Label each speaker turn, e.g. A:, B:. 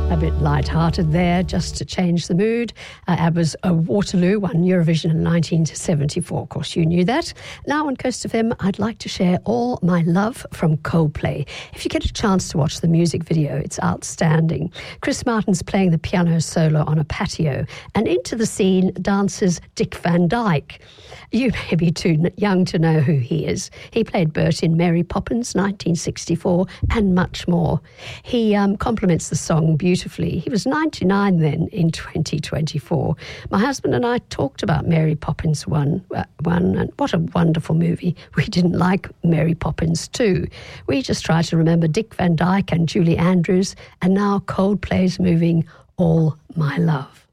A: A bit light-hearted there, just to change the mood. ABBA's Waterloo won Eurovision in 1974. Of course, you knew that. Now on Coast FM, I'd like to share All My Love from Coldplay. If you get a chance to watch the music video, it's outstanding. Chris Martin's playing the piano solo on a patio, and into the scene dances Dick Van Dyke. You may be too young to know who he is. He played Bert in Mary Poppins, 1964, and much more. He complements the song beautifully. He was 99 then in 2024. My husband and I talked about Mary Poppins 1, and what a wonderful movie. We didn't like Mary Poppins 2. We just tried to remember Dick Van Dyke and Julie Andrews, and now Coldplay's moving All My Love.